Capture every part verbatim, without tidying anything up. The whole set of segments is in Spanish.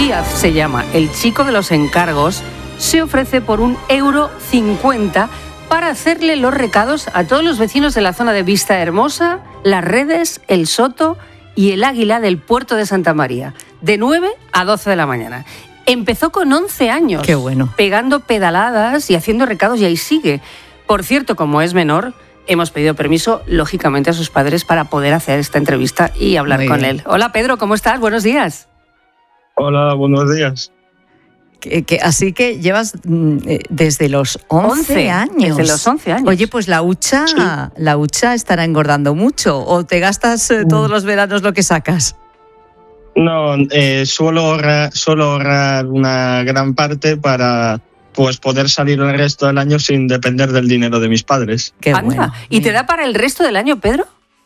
Díaz se llama, el chico de los encargos, se ofrece por un euro cincuenta para hacerle los recados a todos los vecinos de la zona de Vista Hermosa, Las Redes, El Soto y El Águila del puerto de Santa María, de nueve a doce de la mañana. Empezó con once años. Qué bueno. Pegando pedaladas y haciendo recados, y ahí sigue. Por cierto, como es menor, hemos pedido permiso, lógicamente, a sus padres para poder hacer esta entrevista y hablar con él. Hola, Pedro, ¿cómo estás? Buenos días. Hola, buenos días. Que, que, así que llevas eh, desde los once años. Desde los once años. Oye, pues la hucha, sí. la hucha estará engordando mucho. ¿O te gastas eh, todos los veranos lo que sacas? No, eh, suelo, ahorrar, suelo ahorrar una gran parte para pues poder salir el resto del año sin depender del dinero de mis padres. Qué Anda. bueno. ¿Y te da para el resto del año, Pedro?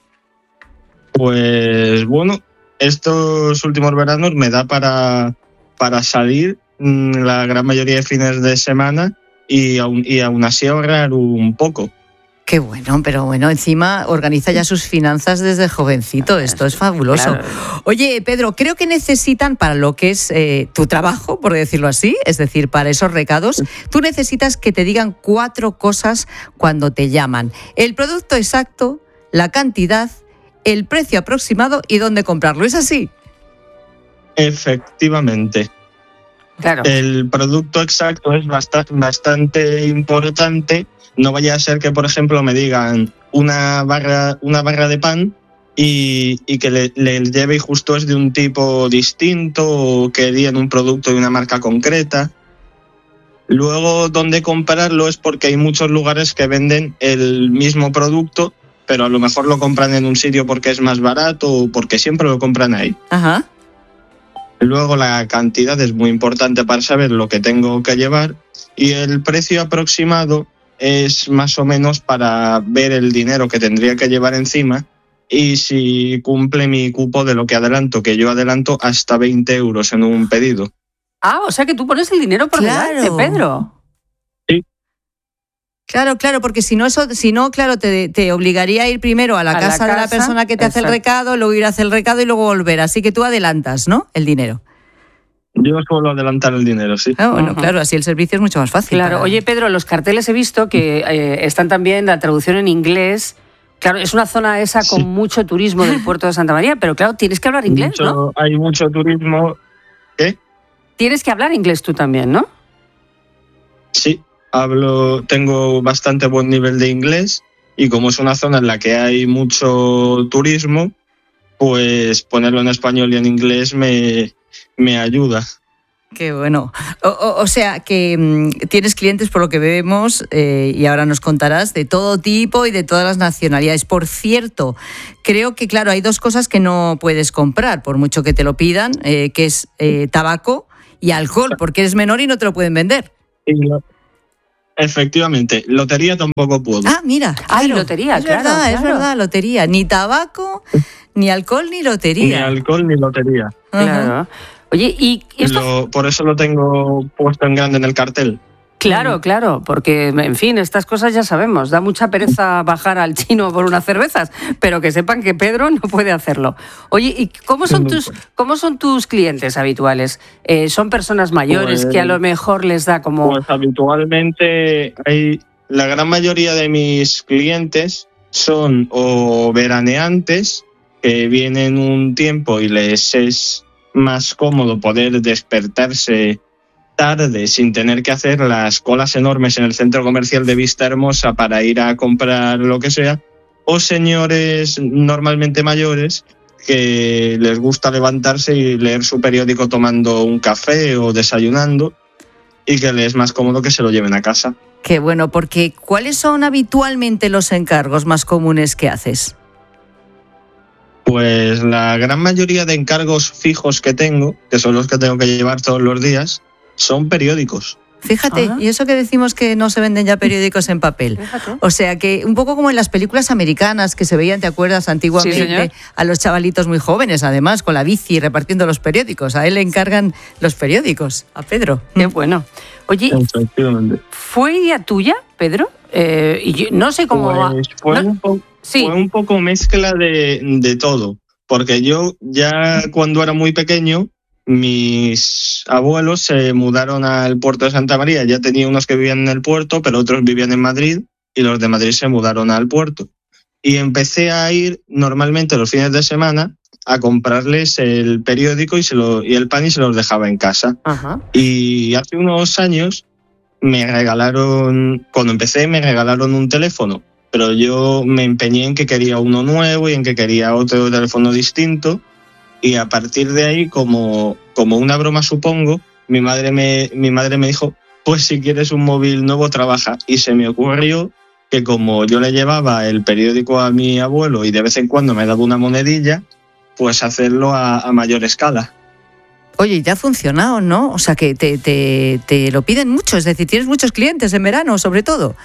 Pues bueno, estos últimos veranos me da para, para salir la gran mayoría de fines de semana y aún, y aún así ahorrar un poco. Qué bueno, pero bueno, encima organiza ya sus finanzas desde jovencito. Esto es fabuloso. Claro. Oye, Pedro, creo que necesitan para lo que es eh, tu trabajo, por decirlo así, es decir, para esos recados, tú necesitas que te digan cuatro cosas cuando te llaman. El producto exacto, la cantidad, el precio aproximado y dónde comprarlo. ¿Es así? Efectivamente. Claro. El producto exacto es bastante, bastante importante. No vaya a ser que, por ejemplo, me digan una barra, una barra de pan y, y que le, le lleve y justo es de un tipo distinto o que digan un producto de una marca concreta. Luego, dónde comprarlo es porque hay muchos lugares que venden el mismo producto, pero a lo mejor lo compran en un sitio porque es más barato o porque siempre lo compran ahí. Ajá. Luego la cantidad es muy importante para saber lo que tengo que llevar y el precio aproximado es más o menos para ver el dinero que tendría que llevar encima y si cumple mi cupo de lo que adelanto, que yo adelanto hasta veinte euros en un pedido. Ah, o sea que tú pones el dinero por Claro. delante, Pedro. Sí. Claro, claro, porque si no, eso, si no, claro, te, te obligaría a ir primero a la, A la casa, de la casa, persona que te hace el exacto. recado, luego ir a hacer el recado y luego volver. Así que tú adelantas, ¿no? El dinero. Yo suelo adelantar el dinero, sí. Ah, bueno, Ujú. claro, así el servicio es mucho más fácil. Claro. para- Oye, Pedro, los carteles he visto que eh, están también la traducción en inglés. Claro, es una zona esa con Sí. mucho turismo del puerto de Santa María, pero claro, tienes que hablar inglés, Mucho- ¿no? Hay mucho turismo. ¿Qué? Tienes que hablar inglés tú también, ¿no? Sí, hablo, tengo bastante buen nivel de inglés y como es una zona en la que hay mucho turismo, pues ponerlo en español y en inglés me, me ayuda. Qué bueno. O, o, o sea, que mmm, tienes clientes, por lo que vemos, eh, y ahora nos contarás, de todo tipo y de todas las nacionalidades. Por cierto, creo que, claro, hay dos cosas que no puedes comprar, por mucho que te lo pidan, eh, que es eh, tabaco y alcohol, porque eres menor y no te lo pueden vender. Y lo- efectivamente, lotería tampoco puedo. Ah, mira. Ay, claro. lotería, es claro, verdad, es claro. verdad, lotería. Ni tabaco, ni alcohol, ni Ni lotería. alcohol ni lotería. Ajá. Claro. Oye, y esto... Lo- por eso lo tengo puesto en grande en el cartel. Claro, claro, porque, en fin, estas cosas ya sabemos. Da mucha pereza bajar al chino por unas cervezas, pero que sepan que Pedro no puede hacerlo. Oye, ¿y cómo son tus, cómo son tus clientes habituales? Eh, ¿Son personas mayores Pues- que a lo mejor les da como... Pues habitualmente hay la gran mayoría de mis clientes son o veraneantes que vienen un tiempo y les es más cómodo poder despertarse tarde sin tener que hacer las colas enormes en el centro comercial de Vista Hermosa para ir a comprar lo que sea, o señores normalmente mayores que les gusta levantarse y leer su periódico tomando un café o desayunando y que les es más cómodo que se lo lleven a casa. Qué bueno, porque ¿cuáles son habitualmente los encargos más comunes que haces? Pues la gran mayoría de encargos fijos que tengo, que son los que tengo que llevar todos los días, son periódicos. Fíjate, Ah. y eso que decimos que no se venden ya periódicos en papel. Fíjate. O sea que un poco como en las películas americanas que se veían, ¿te acuerdas? Antiguamente, Sí, señor. a los chavalitos muy jóvenes, además, con la bici repartiendo los periódicos. A él le encargan los periódicos, a Pedro. Qué bueno. Oye, Efectivamente. ¿fue idea tuya, Pedro? Eh, y yo no sé cómo... va- Pues fue, no- un po- Sí. fue un poco mezcla de, de todo, porque yo ya cuando era muy pequeño mis abuelos se mudaron al puerto de Santa María. Ya tenía unos que vivían en el puerto, pero otros vivían en Madrid, y los de Madrid se mudaron al puerto. Y empecé a ir normalmente los fines de semana a comprarles el periódico y, se lo, y el pan y se los dejaba en casa. Ajá. Y hace unos años me regalaron, cuando empecé me regalaron un teléfono, pero yo me empeñé en que quería uno nuevo y en que quería otro teléfono distinto, y a partir de ahí, como, como una broma supongo, mi madre me, mi madre me dijo, pues si quieres un móvil nuevo trabaja, y se me ocurrió que como yo le llevaba el periódico a mi abuelo y de vez en cuando me daba una monedilla, pues hacerlo a, a mayor escala. Oye, y te ha funcionado, ¿no? O sea, que te, te, te lo piden mucho, es decir, tienes muchos clientes en verano, sobre todo.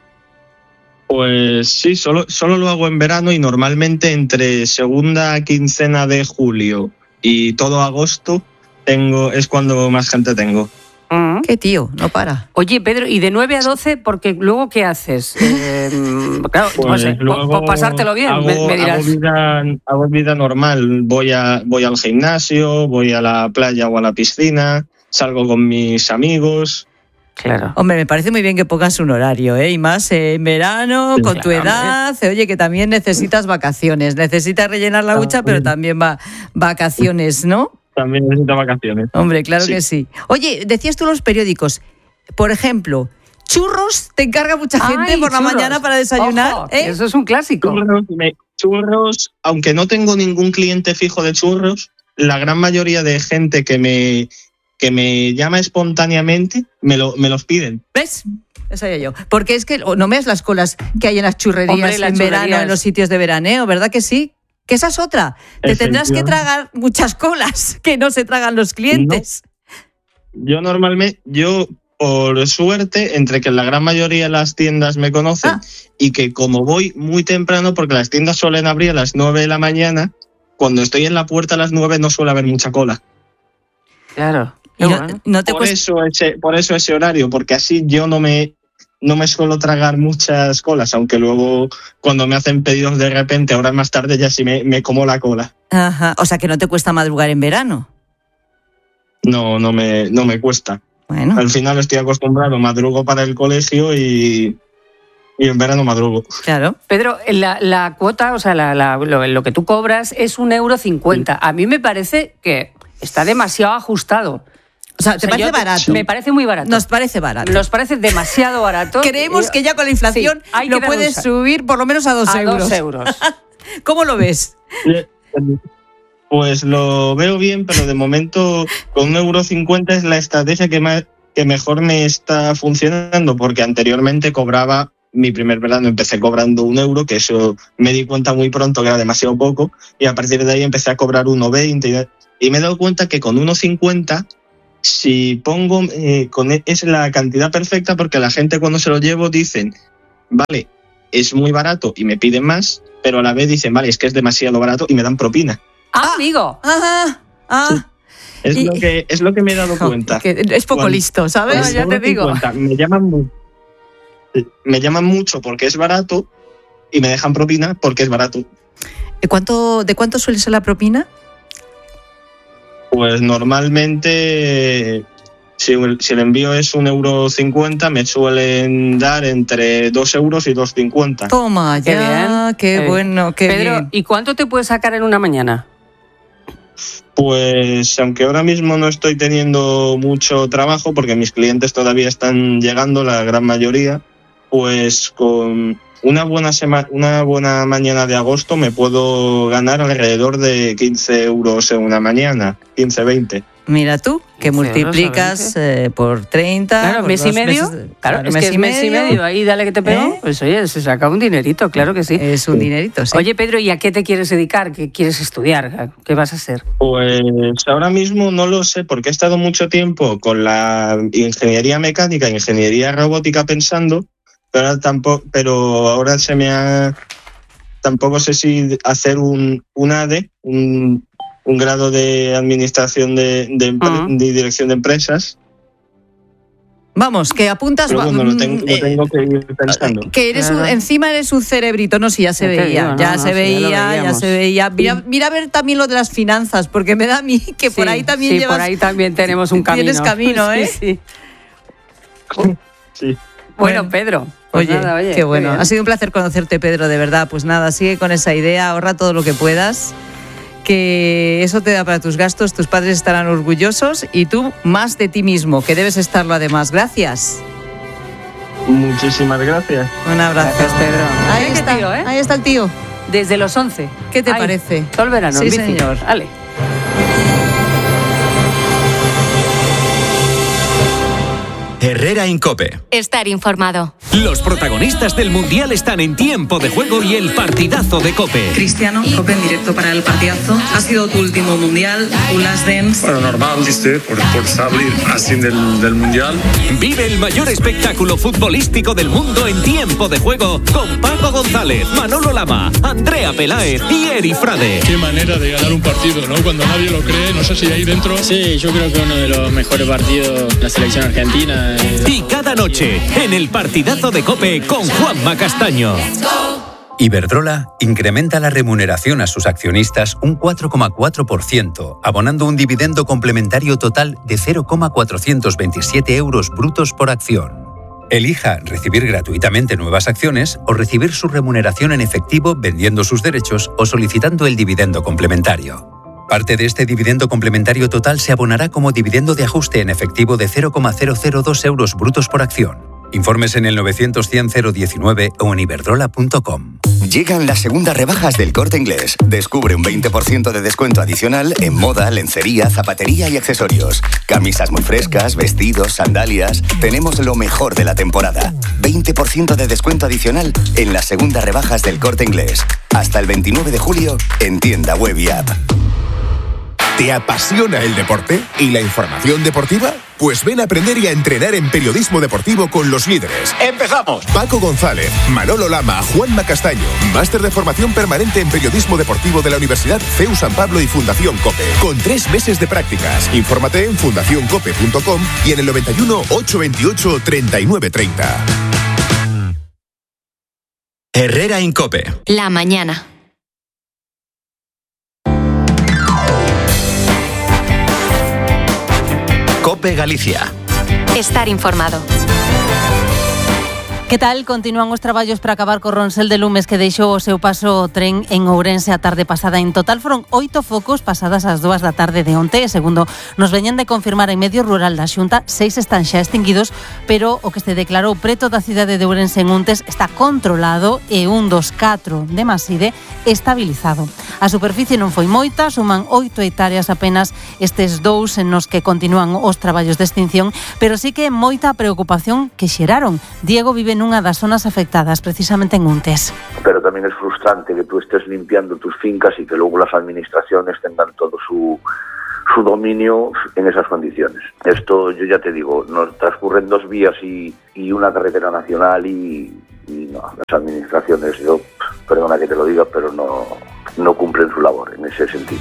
Pues sí, solo, solo lo hago en verano, y normalmente entre segunda quincena de julio y todo agosto tengo es cuando más gente tengo. Mm. Qué tío, no para. Oye, Pedro, ¿y de nueve a doce? Porque luego, ¿qué haces? Eh, claro, Pues no sé, luego por pasártelo bien, hago, me, me dirás. Hago vida, hago vida normal. Voy, a, voy al gimnasio, voy a la playa o a la piscina, salgo con mis amigos. Claro. Hombre, me parece muy bien que pongas un horario, ¿eh? Y más eh, en verano, Sí, con tu claro, edad. Oye, que también necesitas vacaciones. Necesitas rellenar la hucha, pero también va vacaciones, ¿no? También necesito vacaciones. Hombre, claro Sí. que sí. Oye, decías tú los periódicos. Por ejemplo, churros, te encarga mucha gente Ay, por la churros. mañana para desayunar. Ojo, ¿eh? Eso es un clásico. Churros, me- churros, aunque no tengo ningún cliente fijo de churros, la gran mayoría de gente que me, que me llama espontáneamente me, lo, me los piden. ¿Ves? Eso sabía yo. Porque es que no veas las colas que hay en las churrerías Hombre, las en verano, churrerías. en los sitios de veraneo, ¿verdad que sí? Que esa es otra. Te tendrás que tragar muchas colas que no se tragan los clientes. Yo normalmente, yo por suerte, entre que la gran mayoría de las tiendas me conocen Ah. y que como voy muy temprano, porque las tiendas suelen abrir a las nueve de la mañana, cuando estoy en la puerta a las nueve no suele haber mucha cola. Claro. Y Qué no, bueno. no te Por cuesta. eso, ese, por eso ese horario, porque así yo no me, no me suelo tragar muchas colas, aunque luego cuando me hacen pedidos de repente, horas más tarde, ya sí me, me como la cola. Ajá. O sea que no te cuesta madrugar en verano. No, no me, no me cuesta. Bueno. Al final estoy acostumbrado, madrugo para el colegio y, y en verano madrugo. Claro. Pedro, la, la cuota, o sea, la, la, lo, lo que tú cobras es un euro cincuenta. A mí me parece que está demasiado ajustado. O sea, ¿te O sea, parece yo- barato? Me parece muy barato. Nos parece barato. Nos parece demasiado barato. Creemos Yo- que ya con la inflación Sí, hay lo que dar un puedes sal- subir por lo menos a dos a euros. dos euros. ¿Cómo lo ves? Pues lo veo bien, pero de momento con un euro cincuenta es la estrategia que, más, que mejor me está funcionando, porque anteriormente cobraba, mi primer verano empecé cobrando un euro, que eso me di cuenta muy pronto que era demasiado poco, y a partir de ahí empecé a cobrar uno veinte, y me he dado cuenta que con uno cincuenta, si pongo, eh, con, es la cantidad perfecta, porque la gente cuando se lo llevo dicen, vale, es muy barato y me piden más, pero a la vez dicen, vale, es que es demasiado barato y me dan propina. Ah, amigo. Ajá. Ah. Es, Y- lo que, es lo que me he dado cuenta. Que es poco Cuando- listo, ¿sabes? Cuando Ya te cobro digo. cincuenta, Me llaman, mu- me llaman mucho porque es barato y me dejan propina porque es barato. ¿Cuánto, ¿De cuánto suele ser la propina? Pues normalmente, si, el- si el envío es un euro cincuenta, me suelen dar entre dos euros y dos cincuenta. Toma, Qué ya, bien. qué Eh, bueno, qué Pedro, bien. ¿y cuánto te puedes sacar en una mañana? Pues aunque ahora mismo no estoy teniendo mucho trabajo porque mis clientes todavía están llegando, la gran mayoría, pues con una buena sema- una buena mañana de agosto me puedo ganar alrededor de quince euros en una mañana, quince, veinte. Mira tú, que quince euros, multiplicas eh, por treinta. Claro, por mes y dos medio. meses, Claro, es que es mes y medio. Ahí dale que te pego. ¿Eh? Pues oye, se saca un dinerito, claro que sí. Es un dinerito, sí. Oye, Pedro, ¿y a qué te quieres dedicar? ¿Qué quieres estudiar? ¿Qué vas a hacer? Pues ahora mismo no lo sé porque he estado mucho tiempo con la ingeniería mecánica, ingeniería robótica pensando, pero ahora tampoco, pero ahora se me ha tampoco sé si hacer un, un A D E, un, un grado de administración de, de, empre- Ujú. de dirección de empresas. Vamos, que apuntas... Pero bueno, lo tengo, lo tengo que ir pensando. Que eres un, encima eres un cerebrito, no, sí, ya se veía, digo, no, ya, no, se no, veía ya, ya se veía, Mira, mira a ver también lo de las finanzas, porque me da a mí que por sí, ahí también sí, llevas... por ahí también tenemos un camino. Tienes camino, ¿eh? Sí, sí. sí. Bueno, bueno, Pedro... Pues oye, nada, oye, qué bueno. Qué ha sido un placer conocerte, Pedro, de verdad. Pues nada, sigue con esa idea, ahorra todo lo que puedas, que eso te da para tus gastos, tus padres estarán orgullosos y tú más de ti mismo, que debes estarlo además. Gracias. Muchísimas gracias. Un abrazo. Gracias, Pedro. Ahí está, tío, ¿eh? Ahí está el tío. Desde los once. ¿Qué te Ay, parece? Todo el verano. Sí, bici. señor. Vale. Herrera en COPE. Estar informado. Los protagonistas del Mundial están en Tiempo de Juego y el partidazo de COPE. Cristiano, COPE en directo para el partidazo. Ha sido tu último Mundial, tu last dance. Bueno, normal, ¿viste? Por, por salir así del, del Mundial. Vive el mayor espectáculo futbolístico del mundo en Tiempo de Juego con Paco González, Manolo Lama, Andrea Peláez y Eri Frade. Qué manera de ganar un partido, ¿no? Cuando nadie lo cree, no sé si ahí dentro... Sí, yo creo que uno de los mejores partidos de la selección argentina. Y cada noche, en el partidazo de COPE con Juanma Castaño. Iberdrola incrementa la remuneración a sus accionistas un cuatro coma cuatro por ciento, abonando un dividendo complementario total de cero coma cuatrocientos veintisiete euros brutos por acción. Elija recibir gratuitamente nuevas acciones o recibir su remuneración en efectivo vendiendo sus derechos o solicitando el dividendo complementario. Parte de este dividendo complementario total se abonará como dividendo de ajuste en efectivo de cero coma cero cero dos euros brutos por acción. Informes en el novecientos cien cero diecinueve o en iberdrola punto com. Llegan las segundas rebajas del Corte Inglés. Descubre un veinte por ciento de descuento adicional en moda, lencería, zapatería y accesorios. Camisas muy frescas, vestidos, sandalias. Tenemos lo mejor de la temporada. veinte por ciento de descuento adicional en las segundas rebajas del Corte Inglés. Hasta el veintinueve de julio en tienda web y app. ¿Te apasiona el deporte y la información deportiva? Pues ven a aprender y a entrenar en periodismo deportivo con los líderes. ¡Empezamos! Paco González, Manolo Lama, Juanma Castaño. Máster de formación permanente en periodismo deportivo de la Universidad C E U San Pablo y Fundación COPE. Con tres meses de prácticas. Infórmate en fundación cope punto com y en el noventa y uno, ochocientos veintiocho, treinta y nueve treinta. Herrera en COPE. La mañana. COPE Galicia. Estar informado. Que tal? Continúan os traballos para acabar co Ronsel de Lumes que deixou o seu paso o tren en Ourense a tarde pasada. En total foron oito focos pasadas as dúas da tarde de onte e segundo nos veñen de confirmar en medio rural da Xunta, seis están xa extinguidos, pero o que se declarou preto da cidade de Ourense en Untes está controlado e un dos catro de Maside estabilizado. A superficie non foi moita, suman oito hectáreas apenas estes dous en nos que continúan os traballos de extinción, pero sí que moita preocupación que xeraron. Diego vive nunha das zonas afectadas, precisamente en Untes. Pero también es frustrante que tú estés limpiando tus fincas y que luego las administraciones tengan todo su, su dominio en esas condiciones. Esto, yo ya te digo, nos transcurren dos vías y, y una carretera nacional y, y no, las administraciones, yo, perdona que te lo diga, pero no, no cumplen su labor en ese sentido.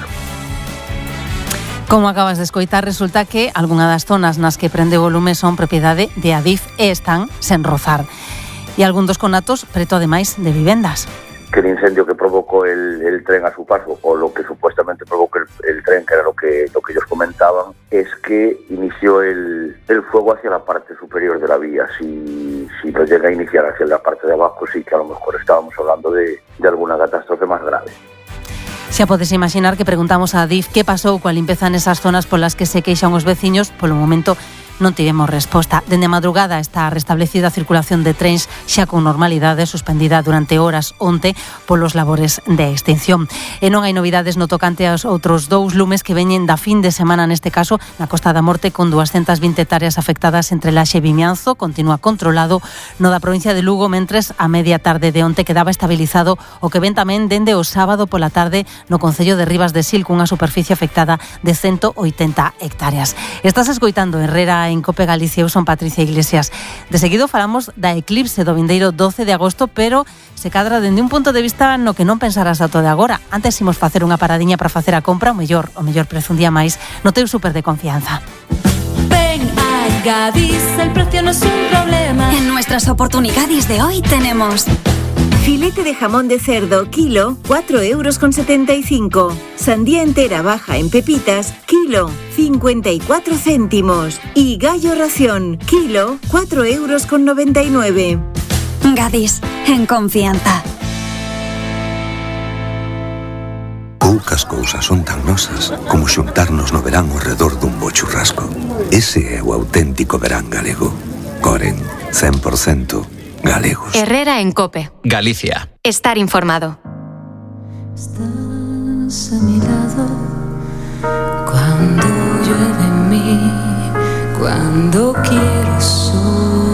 Como acabas de escoitar, resulta que algunha das zonas nas que prende o lume son propiedade de Adif e están sen rozar. E algún dos conatos preto ademais de vivendas. Que el incendio que provocó el, el tren a su paso, o lo que supuestamente provocó el, el tren, que era lo que, lo que ellos comentaban, es que inició el, el fuego hacia la parte superior de la vía. Si, si lo llega a iniciar hacia la parte de abajo, sí que a lo mejor estábamos hablando de, de alguna catástrofe más grave. Xa podes imaginar que preguntamos a Adif que pasou coa limpeza nesas zonas polas que se queixan os veciños. Polo momento non tivemos resposta. Dende a madrugada está restablecida a circulación de trens xa con normalidade, suspendida durante horas onte polos labores de extinción. E non hai novidades no tocante aos outros dous lumes que veñen da fin de semana, neste caso na Costa da Morte, con doscientas vinte hectáreas afectadas entre Laxe e Vimianzo. Continúa controlado no da provincia de Lugo, mentres a media tarde de onte quedaba estabilizado o que ven tamén dende o sábado pola tarde no concello de Rivas de Sil, cunha superficie afectada de ciento oitenta hectáreas. Estás escoitando Herrera en COPE Galicia. Eu son Patricia Iglesias. De seguido falamos da eclipse do vindeiro doce de agosto, pero se cadra dende un punto de vista no que non pensarás ata de agora. Antes imos facer unha paradiña para facer a compra, o mellor, o mellor prezo un día máis no teu super de confianza. Ven a En Gadis el precio no es un problema. En nuestras oportunidades de hoy tenemos filete de jamón de cerdo, kilo, cuatro euros con setenta y cinco. Sandía entera baja en pepitas, kilo, cincuenta y cuatro céntimos. Y gallo ración, kilo, cuatro euros con noventa y nueve. Gadis, en confianza. Poucas cousas son tan nosas como xuntarnos no verán ao redor dun bo churrasco. Ese é o auténtico verán galego. Coren, cien por ciento galegos. Herrera en COPE. Galicia. Estar informado. Estás a mi lado cuando llueve en mí, cuando quiero sol.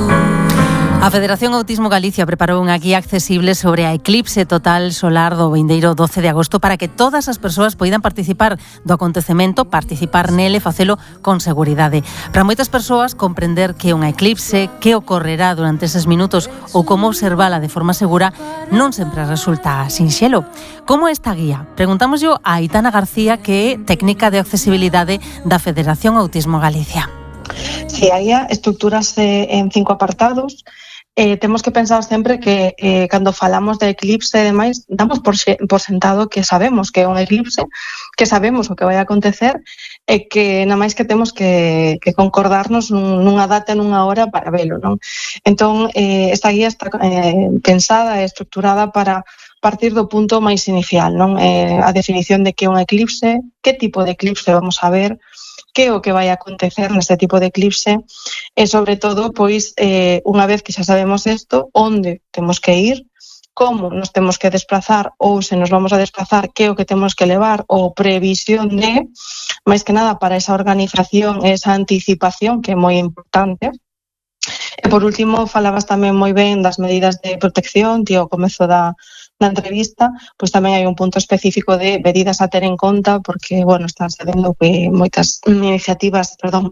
A Federación Autismo Galicia preparou unha guía accesible sobre a eclipse total solar do vindeiro doce de agosto para que todas as persoas poidan participar do acontecemento, participar nele e facelo con seguridade. Para moitas persoas, comprender que é unha eclipse, que ocorrerá durante eses minutos ou como observala de forma segura non sempre resulta sinxelo. Como é esta guía? Preguntámoslle a Aitana García, que é técnica de accesibilidade da Federación Autismo Galicia. Sí, a guía estructúrase en cinco apartados. Eh, temos que pensar sempre que eh, cando falamos de eclipse e demais, damos por, xe, por sentado que sabemos que é un eclipse, que sabemos o que vai acontecer e que na máis que temos que, que concordarnos nunha data e nunha hora para velo, non? Entón, eh, esta guía está eh, pensada e estructurada para partir do punto máis inicial, non? Eh, a definición de que é un eclipse, que tipo de eclipse vamos a ver, que o que vai acontecer neste tipo de eclipse e, sobre todo, pois, eh, unha vez que xa sabemos isto, onde temos que ir, como nos temos que desplazar ou se nos vamos a desplazar, que o que temos que levar ou previsión de, máis que nada para esa organización, esa anticipación que é moi importante. E, por último, falabas tamén moi ben das medidas de protección, tío, ao comezo da na entrevista, pois tamén hai un punto específico de medidas a ter en conta, porque, bueno, están sabendo que moitas iniciativas, perdón,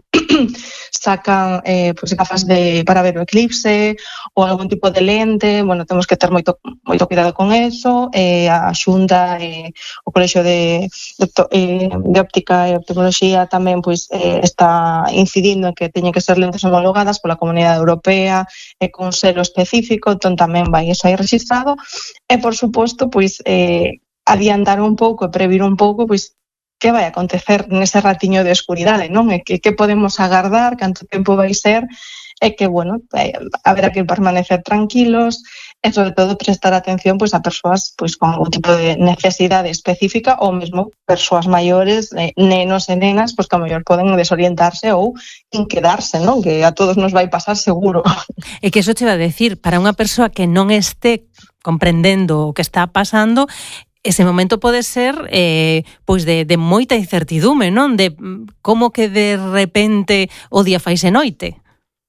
sacan eh, pois gafas de, para ver o eclipse ou algún tipo de lente. Bueno, temos que ter moito, moito cuidado con eso. Eh, a Xunta, eh, o Colexio de, de, eh, de Óptica e Opticoloxía tamén pois eh, está incidindo en que teñen que ser lentes homologadas pola Comunidade Europea e eh, con selo específico, entón tamén vai eso aí registrado. E, por suposto, pois, eh, adiantar un pouco e previr un pouco, pois, que vai acontecer nese ratiño de escuridade, non? E que, que podemos agardar, canto tempo vai ser, e que, bueno, eh, haberá que permanecer tranquilos e, sobre todo, prestar atención pois, a persoas pois, con algún tipo de necesidade específica ou mesmo persoas maiores, eh, nenos e nenas, pois, que a mellor poden desorientarse ou inquedarse, non? Que a todos nos vai pasar seguro. E que eso che va a decir, para unha persoa que non este comprendendo o que está pasando, ese momento pode ser eh, pois de, de moita incertidume, non? De como que de repente o día faise noite.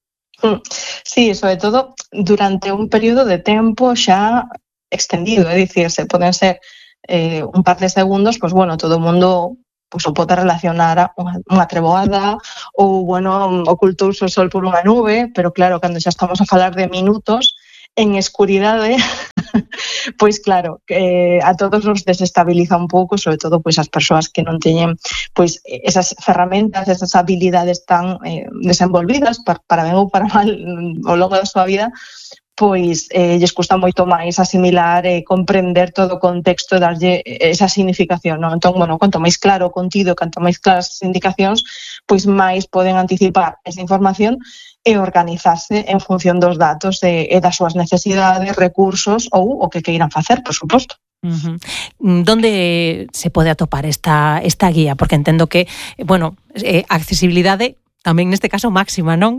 Sí, sobre todo durante un período de tempo xa extendido, é dicir, se poden ser eh, un par de segundos, pois bueno, todo o mundo pois o pode relacionar a unha, unha treboada ou, bueno, ocultouse o sol por unha nube, pero claro, cando xa estamos a falar de minutos en escuridade, pois claro, que a todos nos desestabiliza un pouco, sobre todo pois as persoas que non teñen pois esas ferramentas, esas habilidades tan eh, desenvolvidas para, para ben ou para mal ao longo da súa vida, pois eh, lles custa moito máis asimilar e comprender todo o contexto e darlle esa significación, non? Entón, bueno, quanto máis claro o contido, quanto máis claras as indicacións, pois máis poden anticipar esa información e organizarse en función dos datos e, e das súas necesidades, recursos ou o que queiran facer, por suposto. Uh-huh. Donde se pode atopar esta, esta guía? Porque entendo que, bueno, eh, accesibilidade tamén neste caso máxima, non?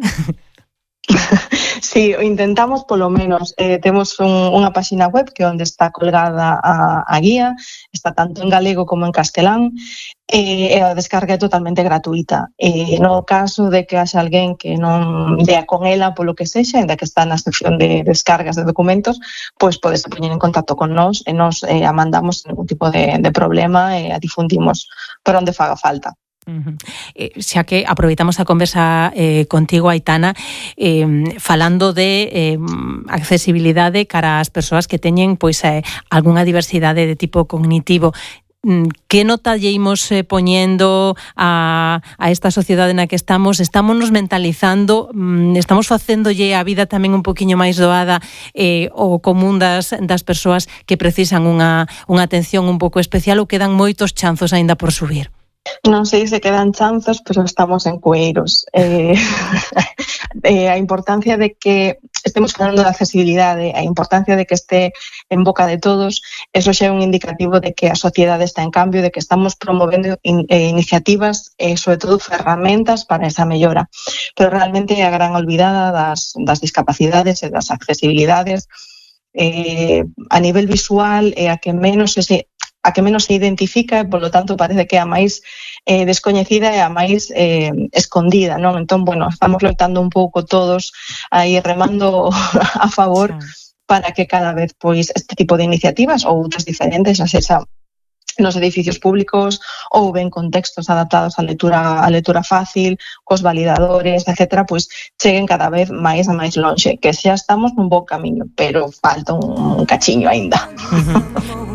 Sí, intentamos polo menos. Eh, temos un, unha páxina web que onde está colgada a, a guía, está tanto en galego como en castelán, e eh, a descarga é totalmente gratuita. Eh, no caso de que haxa alguén que non dea con ela polo que sexa, ainda que está na sección de descargas de documentos, pois podes poñer en contacto con nós e nos eh, a mandamos ningún tipo de, de problema e a difundimos por onde faga falta. Uh-huh. Eh, xa que aproveitamos a conversa eh, contigo, Aitana, eh, falando de eh, accesibilidade cara ás persoas que teñen pois eh, algunha diversidade de tipo cognitivo. que nota lle imos eh, poñendo a, a esta sociedade na que estamos? Estamos nos mentalizando, mm, estamos facéndolle a vida tamén un poquinho máis doada eh, o común das, das persoas que precisan unha, unha atención un pouco especial, ou quedan moitos chanzos aínda por subir? Non sei se quedan chanzos, pero estamos en cueiros. Eh, eh, a importancia de que estemos falando de accesibilidade, a importancia de que este en boca de todos, eso xa é un indicativo de que a sociedade está en cambio, de que estamos promovendo in, eh, iniciativas e, eh, sobre todo, ferramentas para esa mellora. Pero realmente a gran olvidada das, das discapacidades e das accesibilidades eh, a nivel visual é a que menos se a que menos se identifica e, polo tanto, parece que é a máis eh, descoñecida e a máis eh, escondida, non? Entón, bueno, estamos loitando un pouco todos aí remando a favor para que cada vez, pois, este tipo de iniciativas ou outras diferentes, as esa nos edificios públicos ou ben con textos adaptados á lectura, á lectura fácil, cos validadores, etcétera, pois cheguen cada vez máis a máis lonxe, que xa estamos nun bo camiño, pero falta un cachiño aínda. Uh-huh.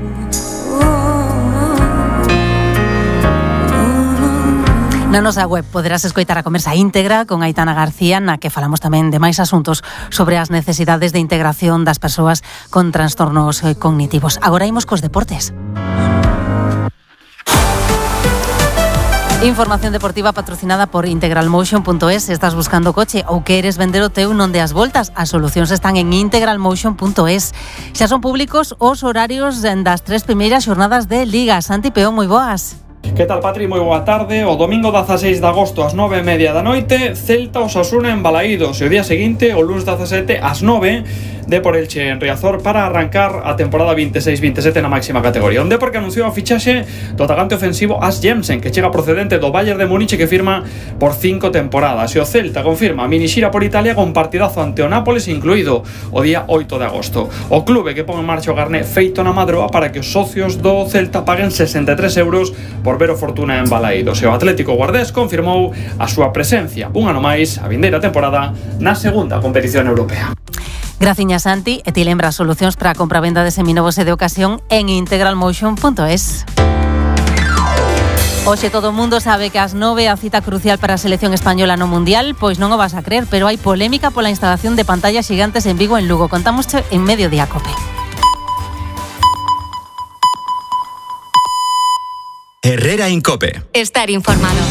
Na nosa web poderás escoitar a conversa íntegra con Aitana García, na que falamos tamén de máis asuntos sobre as necesidades de integración das persoas con trastornos cognitivos. Agora imos cos deportes. Información deportiva patrocinada por integralmotion punto es. Se estás buscando coche ou queres vender o teu, non deas voltas. As solucións están en integralmotion punto es. Xa son públicos os horarios das tres primeiras xornadas de Liga. Santi Peón, moi boas. Que tal, Patri? Moi boa tarde. O domingo dezaseis de agosto ás nove e media da noite, Celta Osasuna en Balaídos, e o día seguinte, o luns dezasete ás nove, Depor Elche en Riazor, para arrancar a temporada veintiséis veintisiete na máxima categoría. Un Depor que anunciou a fichaxe do atacante ofensivo As Jensen, que chega procedente do Bayern de Múnich, que firma por cinco temporadas. E o Celta confirma a mini xira por Italia con partidazo ante o Nápoles incluído o día oito de agosto. O clube que pon en marcha o carné feito na Madroa para que os socios do Celta paguen sesenta e tres euros por ver o Fortuna en Balaídos. E o Atlético Guardés confirmou a súa presencia un ano máis a vindeira temporada na segunda competición europea. Graciña, Santi, e ti lembra solucións para a compra-venda de seminovos e de ocasión en integralmotion punto es. Hoxe todo o mundo sabe que ás nove a cita crucial para a selección española no Mundial, pois non o vas a creer, pero hai polémica pola instalación de pantallas gigantes en Vigo en Lugo. Contámosche en Mediodía Cope. Herrera en Cope. Estar informado.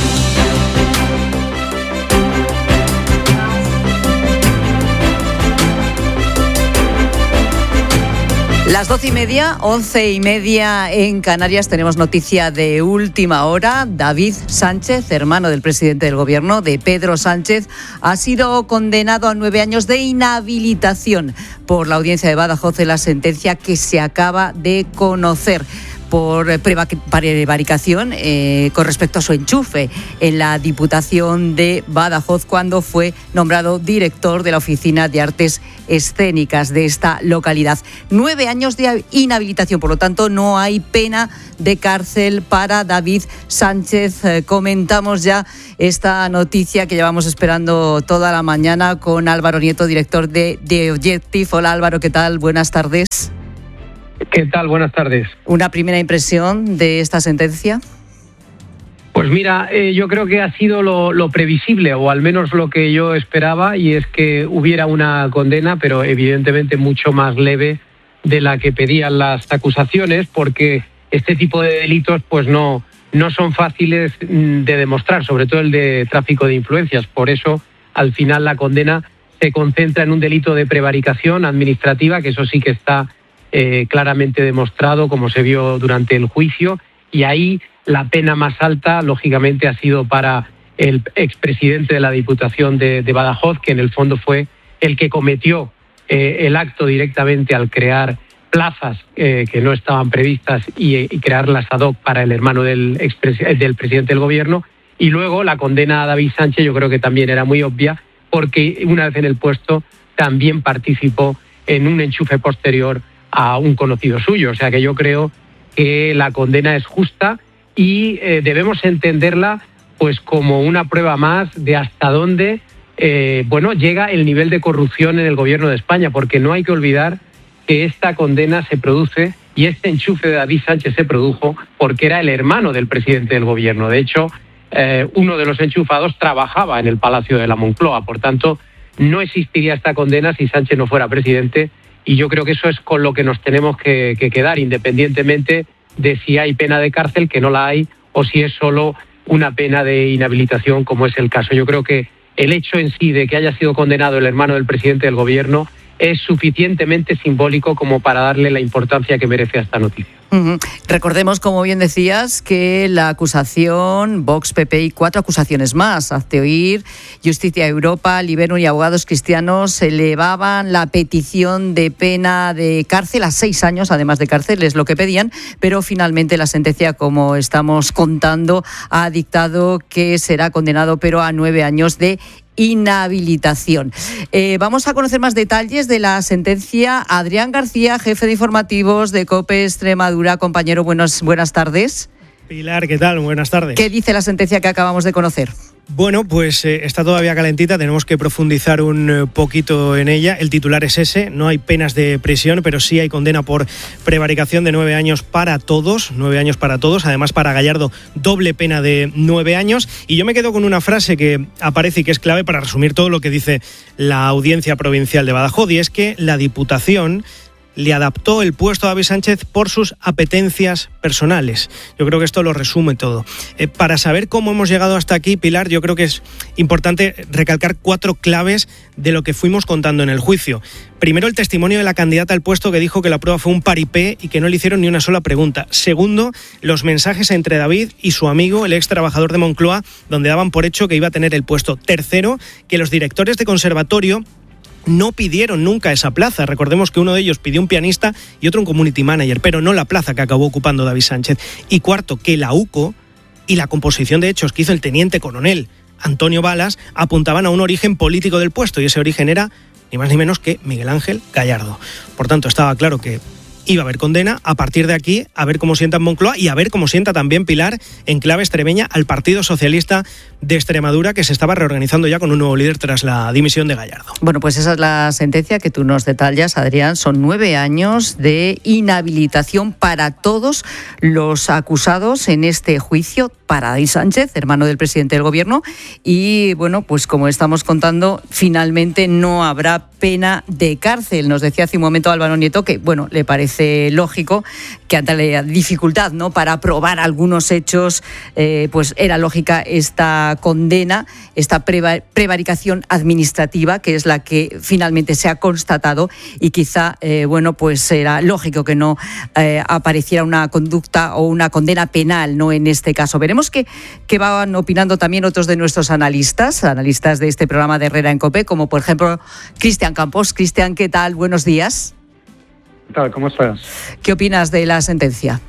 Las doce y media, once y media en Canarias, tenemos noticia de última hora. David Sánchez, hermano del presidente del gobierno, de Pedro Sánchez, ha sido condenado a nueve años de inhabilitación por la audiencia de Badajoz en la sentencia que se acaba de conocer por prevaricación eh, con respecto a su enchufe en la Diputación de Badajoz cuando fue nombrado director de la Oficina de Artes Escénicas de esta localidad. Nueve años de inhabilitación, por lo tanto no hay pena de cárcel para David Sánchez. Eh, comentamos ya esta noticia que llevamos esperando toda la mañana con Álvaro Nieto, director de The Objective. Hola Álvaro, ¿qué tal? Buenas tardes. ¿Qué tal? Buenas tardes. ¿Una primera impresión de esta sentencia? Pues mira, eh, yo creo que ha sido lo, lo previsible, o al menos lo que yo esperaba, y es que hubiera una condena, pero evidentemente mucho más leve de la que pedían las acusaciones, porque este tipo de delitos pues no, no son fáciles de demostrar, sobre todo el de tráfico de influencias. Por eso, al final, la condena se concentra en un delito de prevaricación administrativa, que eso sí que está Eh, claramente demostrado, como se vio durante el juicio, y ahí la pena más alta, lógicamente, ha sido para el expresidente de la Diputación de, de Badajoz, que en el fondo fue el que cometió eh, el acto directamente al crear plazas eh, que no estaban previstas y, y crearlas ad hoc para el hermano del, expres- del presidente del gobierno. Y luego la condena a David Sánchez yo creo que también era muy obvia, porque una vez en el puesto también participó en un enchufe posterior a un conocido suyo. O sea que yo creo que la condena es justa y eh, debemos entenderla pues como una prueba más de hasta dónde eh, bueno, llega el nivel de corrupción en el gobierno de España, porque no hay que olvidar que esta condena se produce y este enchufe de David Sánchez se produjo porque era el hermano del presidente del gobierno. De hecho, eh, uno de los enchufados trabajaba en el Palacio de la Moncloa. Por tanto, no existiría esta condena si Sánchez no fuera presidente, y yo creo que eso es con lo que nos tenemos que, que quedar, independientemente de si hay pena de cárcel, que no la hay, o si es solo una pena de inhabilitación, como es el caso. Yo creo que el hecho en sí de que haya sido condenado el hermano del presidente del gobierno es suficientemente simbólico como para darle la importancia que merece a esta noticia. Uh-huh. Recordemos, como bien decías, que la acusación, Vox, P P y cuatro acusaciones más, Hazte Oír, Justicia Europa, Liberum y Abogados Cristianos elevaban la petición de pena de cárcel a seis años, además de cárcel, es lo que pedían, pero finalmente la sentencia, como estamos contando, ha dictado que será condenado, pero a nueve años de inhabilitación. Eh, vamos a conocer más detalles de la sentencia. Adrián García, jefe de informativos de COPE Extremadura. Compañero, buenos, buenas tardes. Pilar, ¿qué tal? Buenas tardes. ¿Qué dice la sentencia que acabamos de conocer? Bueno, pues eh, está todavía calentita, tenemos que profundizar un eh, poquito en ella. El titular es ese, no hay penas de prisión, pero sí hay condena por prevaricación de nueve años para todos, nueve años para todos, además para Gallardo doble pena de nueve años. Y yo me quedo con una frase que aparece y que es clave para resumir todo lo que dice la Audiencia Provincial de Badajoz, y es que la Diputación le adaptó el puesto a David Sánchez por sus apetencias personales. Yo creo que esto lo resume todo. Eh, para saber cómo hemos llegado hasta aquí, Pilar, yo creo que es importante recalcar cuatro claves de lo que fuimos contando en el juicio. Primero, el testimonio de la candidata al puesto, que dijo que la prueba fue un paripé y que no le hicieron ni una sola pregunta. Segundo, los mensajes entre David y su amigo, el ex trabajador de Moncloa, donde daban por hecho que iba a tener el puesto. Tercero, que los directores de conservatorio no pidieron nunca esa plaza. Recordemos que uno de ellos pidió un pianista y otro un community manager, pero no la plaza que acabó ocupando David Sánchez. Y cuarto, que la U C O y la composición de hechos que hizo el teniente coronel Antonio Balas apuntaban a un origen político del puesto, y ese origen era ni más ni menos que Miguel Ángel Gallardo. Por tanto, estaba claro que iba a haber condena. A partir de aquí, a ver cómo sienta en Moncloa y a ver cómo sienta también, Pilar, en clave extremeña, al Partido Socialista de Extremadura, que se estaba reorganizando ya con un nuevo líder tras la dimisión de Gallardo. Bueno, pues esa es la sentencia que tú nos detallas, Adrián. Son nueve años de inhabilitación para todos los acusados en este juicio, para David Sánchez, hermano del presidente del gobierno, y bueno, pues como estamos contando, finalmente no habrá pena de cárcel. Nos decía hace un momento Álvaro Nieto que, bueno, le parece lógico que ante la dificultad, ¿no?, para probar algunos hechos, eh, pues era lógica esta condena, esta preva- prevaricación administrativa, que es la que finalmente se ha constatado, y quizá, eh, bueno, pues era lógico que no eh, apareciera una conducta o una condena penal, ¿no?, en este caso. Veremos que, que van opinando también otros de nuestros analistas, analistas de este programa de Herrera en COPE, como por ejemplo Cristian Campos. Cristian, ¿qué tal? Buenos días. ¿Qué tal? ¿Cómo estás? ¿Qué opinas de la sentencia?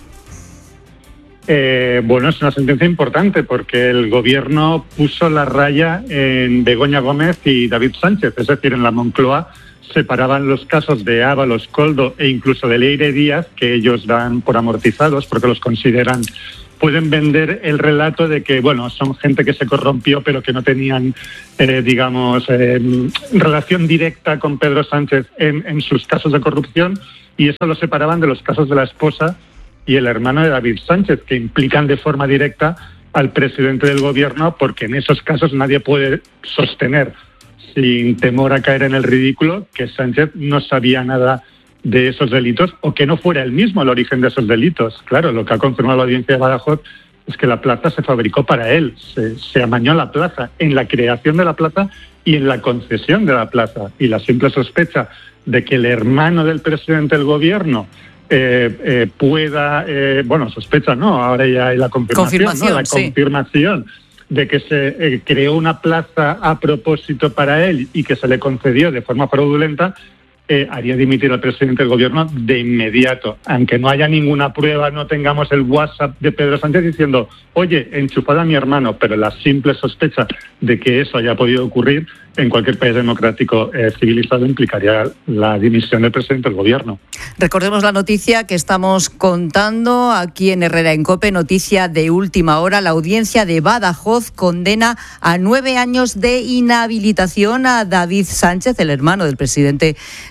Eh, bueno, es una sentencia importante porque el gobierno puso la raya en Begoña Gómez y David Sánchez, es decir, en la Moncloa separaban los casos de Ábalos, Koldo e incluso de Leire Díaz, que ellos dan por amortizados porque los consideran, pueden vender el relato de que, bueno, son gente que se corrompió pero que no tenían, eh, digamos, eh, relación directa con Pedro Sánchez en, en sus casos de corrupción, y eso lo separaban de los casos de la esposa y el hermano de David Sánchez, que implican de forma directa al presidente del gobierno, porque en esos casos nadie puede sostener, sin temor a caer en el ridículo, que Sánchez no sabía nada de esos delitos o que no fuera él mismo el origen de esos delitos. Claro, lo que ha confirmado la Audiencia de Badajoz es que la plaza se fabricó para él, se, se amañó la plaza en la creación de la plaza y en la concesión de la plaza. Y la simple sospecha de que el hermano del presidente del gobierno eh, eh, pueda, eh, bueno, sospecha no, ahora ya hay la confirmación, confirmación ¿no? La sí. confirmación de que se eh, creó una plaza a propósito para él y que se le concedió de forma fraudulenta, Eh, haría dimitir al presidente del gobierno de inmediato, aunque no haya ninguna prueba, no tengamos el WhatsApp de Pedro Sánchez diciendo, oye, enchufad a mi hermano, pero la simple sospecha de que eso haya podido ocurrir en cualquier país democrático eh, civilizado implicaría la dimisión del presidente del gobierno. Recordemos la noticia que estamos contando aquí en Herrera en COPE, noticia de última hora. La Audiencia de Badajoz condena a nueve años de inhabilitación a David Sánchez, el hermano del presidente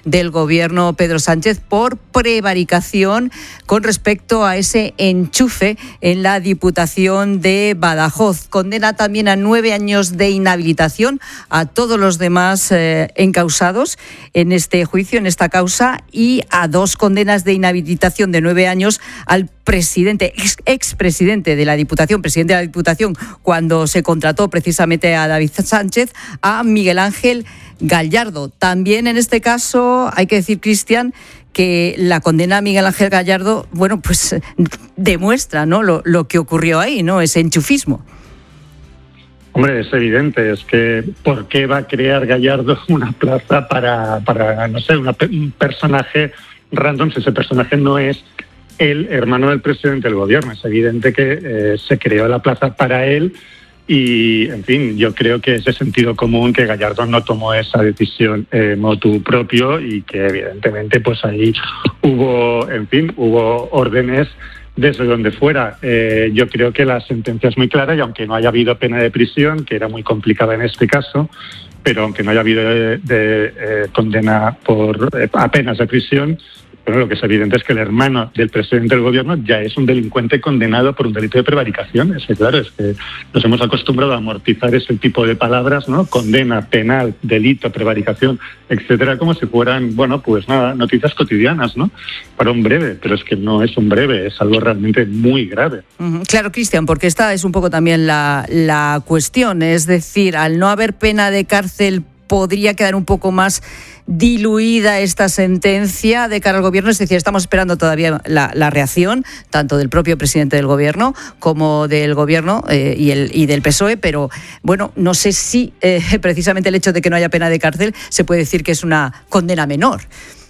del gobierno Pedro Sánchez por prevaricación con respecto a ese enchufe en la Diputación de Badajoz. Condena también a nueve años de inhabilitación a todos los demás eh, encausados en este juicio, en esta causa, y a dos condenas de inhabilitación de nueve años al presidente, ex, expresidente de la Diputación, presidente de la Diputación, cuando se contrató precisamente a David Sánchez, a Miguel Ángel Gallardo. También en este caso hay que decir, Cristian, que la condena a Miguel Ángel Gallardo, bueno, pues demuestra, ¿no?, lo, lo que ocurrió ahí, ¿no?, ese enchufismo. Hombre, es evidente, es que ¿por qué va a crear Gallardo una plaza para, para no sé, una, un personaje random si ese personaje no es el hermano del presidente del gobierno? Es evidente que eh, se creó la plaza para él y, en fin, yo creo que es de sentido común que Gallardo no tomó esa decisión eh, motu propio y que, evidentemente, pues ahí hubo, en fin, hubo órdenes desde donde fuera. Eh, yo creo que la sentencia es muy clara y aunque no haya habido pena de prisión, que era muy complicada en este caso, pero aunque no haya habido de, de eh, condena por eh, a penas de prisión, bueno, lo que es evidente es que el hermano del presidente del gobierno ya es un delincuente condenado por un delito de prevaricación. Es que, claro, es que nos hemos acostumbrado a amortizar ese tipo de palabras, ¿no? Condena, penal, delito, prevaricación, etcétera, como si fueran, bueno, pues nada, noticias cotidianas, ¿no? Para un breve, pero es que no es un breve, es algo realmente muy grave. Uh-huh. Claro, Cristian, porque esta es un poco también la, la cuestión, es decir, al no haber pena de cárcel, podría quedar un poco más diluida esta sentencia de cara al gobierno. Es decir, estamos esperando todavía la, la reacción tanto del propio presidente del gobierno como del gobierno eh, y, el, y del P S O E, pero bueno, no sé si eh, precisamente el hecho de que no haya pena de cárcel se puede decir que es una condena menor.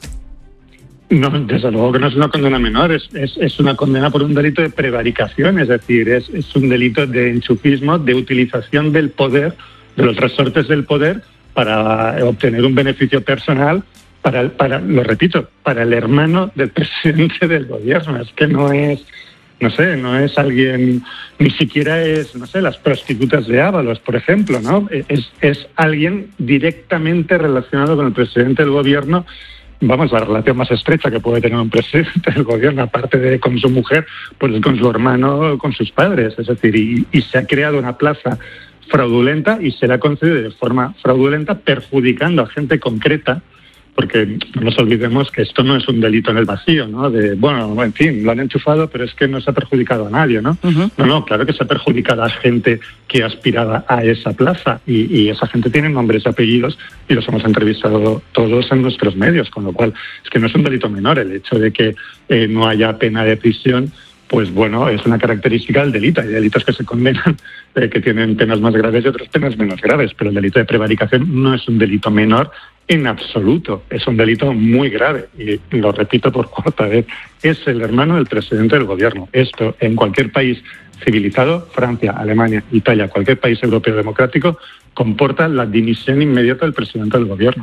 No, desde luego que no es una condena menor, es, es, es una condena por un delito de prevaricación, es decir, es, es un delito de enchufismo, de utilización del poder, de los resortes del poder, para obtener un beneficio personal, para, para, lo repito, para el hermano del presidente del gobierno. Es que no es, no sé, no es alguien, ni siquiera es, no sé, las prostitutas de Ábalos, por ejemplo, ¿no? Es, es alguien directamente relacionado con el presidente del gobierno. Vamos, la relación más estrecha que puede tener un presidente del gobierno, aparte de con su mujer, pues con su hermano, con sus padres. Es decir, y, y se ha creado una plaza fraudulenta y se le ha concedido de forma fraudulenta, perjudicando a gente concreta, porque no nos olvidemos que esto no es un delito en el vacío, ¿no? De, bueno, en fin, lo han enchufado, pero es que no se ha perjudicado a nadie, ¿no? Uh-huh. No, no, claro que se ha perjudicado a gente que aspiraba a esa plaza y, y esa gente tiene nombres y apellidos y los hemos entrevistado todos en nuestros medios, con lo cual es que no es un delito menor el hecho de que eh, no haya pena de prisión. Pues bueno, es una característica del delito. Hay delitos que se condenan, eh, que tienen penas más graves y otras penas menos graves, pero el delito de prevaricación no es un delito menor en absoluto, es un delito muy grave. Y lo repito por cuarta vez, es el hermano del presidente del gobierno. Esto en cualquier país civilizado, Francia, Alemania, Italia, cualquier país europeo democrático, comporta la dimisión inmediata del presidente del gobierno.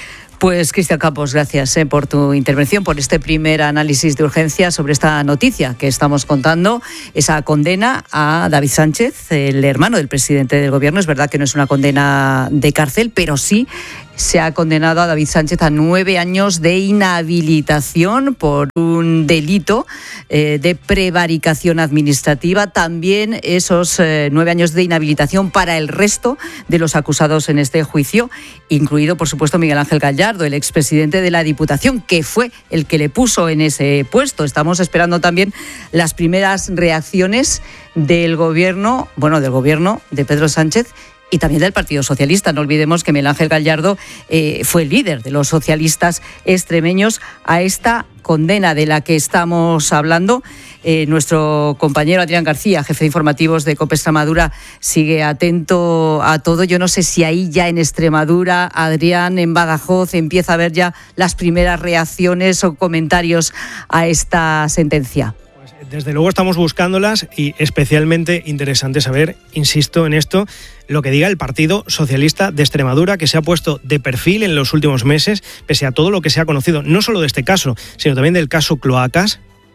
Pues Cristian Campos, gracias eh, por tu intervención, por este primer análisis de urgencia sobre esta noticia que estamos contando, esa condena a David Sánchez, el hermano del presidente del gobierno. Es verdad que no es una condena de cárcel, pero sí se ha condenado a David Sánchez a nueve años de inhabilitación por un delito eh, de prevaricación administrativa. También esos eh, nueve años de inhabilitación para el resto de los acusados en este juicio, incluido, por supuesto, Miguel Ángel Gallardo, el expresidente de la Diputación, que fue el que le puso en ese puesto. Estamos esperando también las primeras reacciones del gobierno, bueno, del gobierno de Pedro Sánchez, y también del Partido Socialista. No olvidemos que Miguel Ángel Gallardo eh, fue el líder de los socialistas extremeños a esta condena de la que estamos hablando. Eh, nuestro compañero Adrián García, jefe de informativos de COPE Extremadura, sigue atento a todo. Yo no sé si ahí ya en Extremadura, Adrián, en Badajoz, empieza a haber ya las primeras reacciones o comentarios a esta sentencia. Desde luego estamos buscándolas y especialmente interesante saber, insisto en esto, lo que diga el Partido Socialista de Extremadura, que se ha puesto de perfil en los últimos meses, pese a todo lo que se ha conocido, no solo de este caso, sino también del caso Cloacas,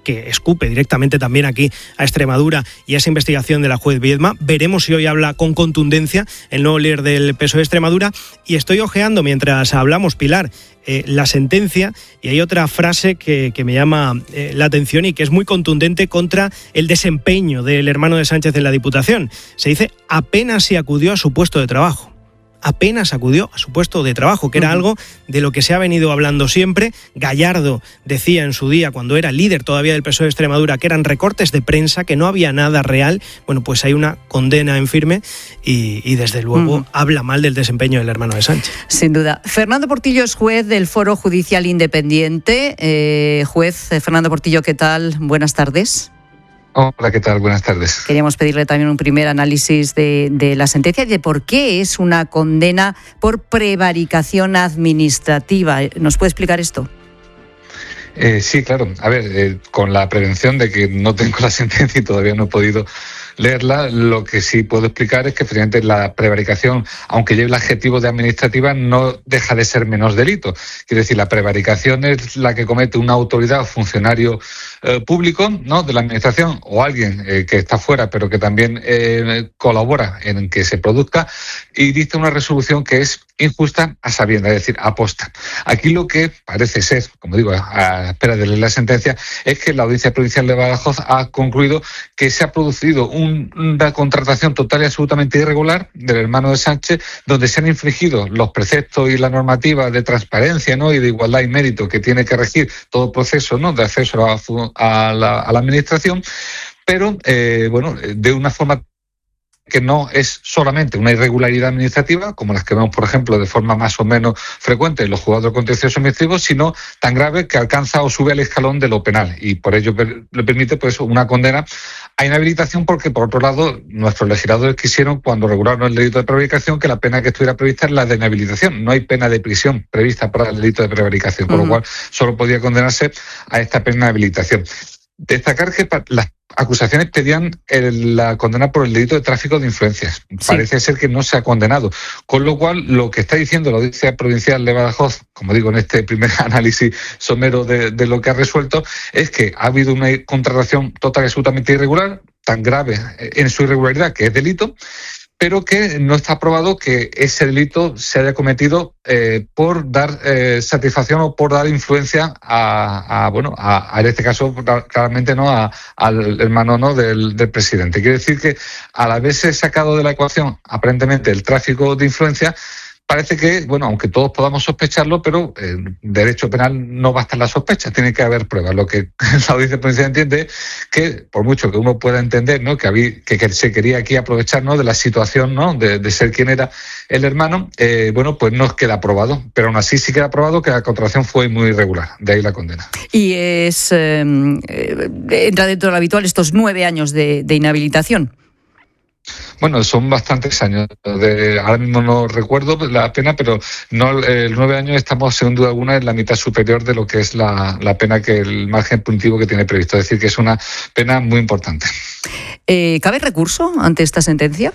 que escupe directamente también aquí a Extremadura y a esa investigación de la juez Viedma. Veremos si hoy habla con contundencia el nuevo líder del P S O E de Extremadura. Y estoy ojeando mientras hablamos, Pilar, eh, la sentencia, y hay otra frase que, que me llama eh, la atención y que es muy contundente contra el desempeño del hermano de Sánchez en la Diputación. Se dice: apenas si acudió a su puesto de trabajo. Apenas acudió a su puesto de trabajo, que era algo de lo que se ha venido hablando siempre. Gallardo decía en su día, cuando era líder todavía del P S O E de Extremadura, que eran recortes de prensa, que no había nada real. Bueno, pues hay una condena en firme y, y desde luego uh-huh. habla mal del desempeño del hermano de Sánchez. Sin duda. Fernando Portillo es juez del Foro Judicial Independiente. Eh, juez eh, Fernando Portillo, ¿qué tal? Buenas tardes. Hola, ¿qué tal? Buenas tardes. Queríamos pedirle también un primer análisis de, de la sentencia y de por qué es una condena por prevaricación administrativa. ¿Nos puede explicar esto? Eh, sí, claro. A ver, eh, con la prevención de que no tengo la sentencia y todavía no he podido leerla, lo que sí puedo explicar es que efectivamente la prevaricación, aunque lleve el adjetivo de administrativa, no deja de ser menos delito. Quiere decir, la prevaricación es la que comete una autoridad o funcionario eh, público, ¿no?, de la administración, o alguien eh, que está fuera pero que también eh, colabora en que se produzca, y dicta una resolución que es injusta a sabiendas, es decir, aposta. Aquí lo que parece ser, como digo, a espera de leer la sentencia, es que la Audiencia Provincial de Badajoz ha concluido que se ha producido un una contratación total y absolutamente irregular del hermano de Sánchez, donde se han infringido los preceptos y la normativa de transparencia, ¿no?, y de igualdad y mérito que tiene que regir todo proceso, ¿no?, de acceso a, a, la, a la administración, pero eh, bueno, de una forma que no es solamente una irregularidad administrativa, como las que vemos, por ejemplo, de forma más o menos frecuente en los juzgados contenciosos administrativos, sino tan grave que alcanza o sube al escalón de lo penal, y por ello le permite pues una condena a inhabilitación, porque por otro lado nuestros legisladores quisieron, cuando regularon el delito de prevaricación, que la pena que estuviera prevista es la de inhabilitación. No hay pena de prisión prevista para el delito de prevaricación, por uh-huh. lo cual solo podía condenarse a esta pena de inhabilitación. Destacar que las acusaciones pedían el, la condena por el delito de tráfico de influencias. Sí. Parece ser que no se ha condenado. Con lo cual, lo que está diciendo la Audiencia Provincial de Badajoz, como digo en este primer análisis somero de, de lo que ha resuelto, es que ha habido una contratación total y absolutamente irregular, tan grave en su irregularidad que es delito, pero que no está probado que ese delito se haya cometido eh, por dar eh, satisfacción o por dar influencia a, a bueno, a, a en este caso claramente no a, al hermano no del, del presidente. Quiere decir que al haberse sacado de la ecuación aparentemente el tráfico de influencia, parece que, bueno, aunque todos podamos sospecharlo, pero en derecho penal no basta la sospecha, tiene que haber pruebas. Lo que la Audiencia Provincial entiende es que, por mucho que uno pueda entender, ¿no?, que, había, que, que se quería aquí aprovechar, ¿no?, de la situación, ¿no?, de, de ser quien era el hermano, eh, bueno, pues no queda probado, pero aún así sí queda probado que la contratación fue muy irregular, de ahí la condena. Y es eh, entra dentro de lo habitual estos nueve años de, de inhabilitación. Bueno, son bastantes años. De, ahora mismo no recuerdo la pena, pero no el nueve años estamos, sin duda alguna, en la mitad superior de lo que es la, la pena, que el margen punitivo que tiene previsto. Es decir, que es una pena muy importante. Eh, ¿Cabe recurso ante esta sentencia?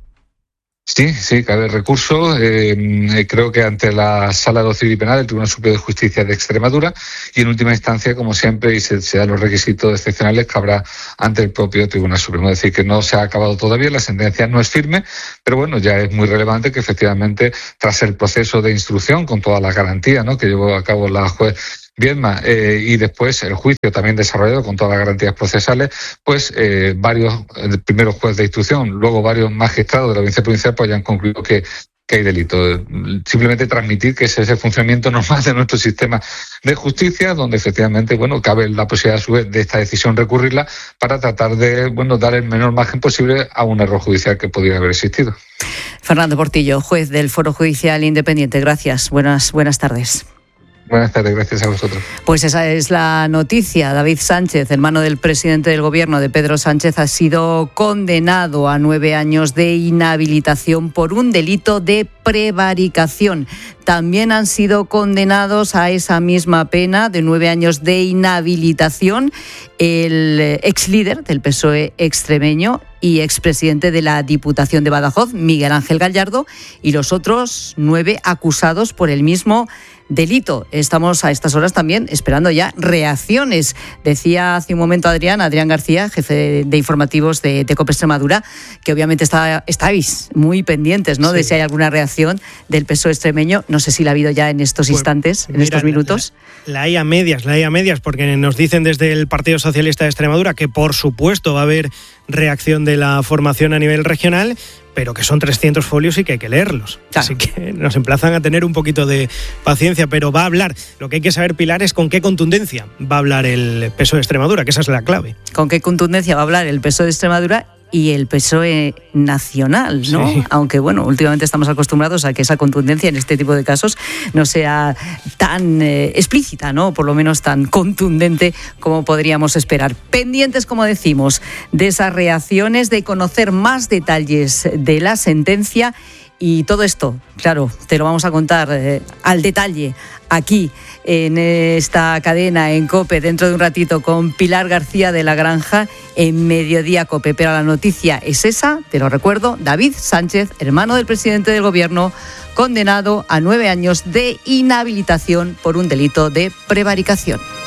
Sí, sí, cabe recurso. Eh, creo que ante la Sala de lo Civil y Penal del Tribunal Superior de Justicia de Extremadura, y en última instancia, como siempre, y se, se dan los requisitos excepcionales, cabrá ante el propio Tribunal Supremo. Es decir, que no se ha acabado todavía, la sentencia no es firme, pero bueno, ya es muy relevante que efectivamente, tras el proceso de instrucción, con todas las garantías, ¿no?, que llevó a cabo la juez Viedma, eh, y después el juicio también desarrollado con todas las garantías procesales, pues eh, varios, eh, primero juez de instrucción, luego varios magistrados de la Audiencia Provincial, pues ya han concluido que, que hay delito. Simplemente transmitir que ese es el funcionamiento normal de nuestro sistema de justicia, donde efectivamente, bueno, cabe la posibilidad a su vez de esta decisión recurrirla para tratar de, bueno, dar el menor margen posible a un error judicial que pudiera haber existido. Fernando Portillo, juez del Foro Judicial Independiente. Gracias. Buenas, buenas tardes. Buenas tardes, gracias a vosotros. Pues esa es la noticia. David Sánchez, hermano del presidente del gobierno de Pedro Sánchez, ha sido condenado a nueve años de inhabilitación por un delito de prevaricación. También han sido condenados a esa misma pena de nueve años de inhabilitación el ex líder del P S O E extremeño y expresidente de la Diputación de Badajoz, Miguel Ángel Gallardo, y los otros nueve acusados por el mismo delito. Estamos a estas horas también esperando ya reacciones. Decía hace un momento Adrián, Adrián García, jefe de, de informativos de, de COPE Extremadura, que obviamente está, estáis muy pendientes, ¿no? Sí. De si hay alguna reacción del P S O E extremeño. No sé si la ha habido ya en estos pues, instantes, en mira, estos minutos. La, la hay a medias, la hay a medias, porque nos dicen desde el Partido Socialista de Extremadura que por supuesto va a haber reacción de la formación a nivel regional, pero que son trescientos folios y que hay que leerlos. Claro. Así que nos emplazan a tener un poquito de paciencia, pero va a hablar. Lo que hay que saber, Pilar, es con qué contundencia va a hablar el P S O E de Extremadura, que esa es la clave. Con qué contundencia va a hablar el P S O E de Extremadura y el P S O E nacional, ¿no? Sí. Aunque, bueno, últimamente estamos acostumbrados a que esa contundencia en este tipo de casos no sea tan eh, explícita, ¿no? Por lo menos tan contundente como podríamos esperar. Pendientes, como decimos, de esas reacciones, de conocer más detalles de la sentencia. Y todo esto, claro, te lo vamos a contar eh, al detalle aquí en esta cadena en COPE dentro de un ratito con Pilar García de la Granja en Mediodía COPE. Pero la noticia es esa, te lo recuerdo, David Sánchez, hermano del presidente del Gobierno, condenado a nueve años de inhabilitación por un delito de prevaricación.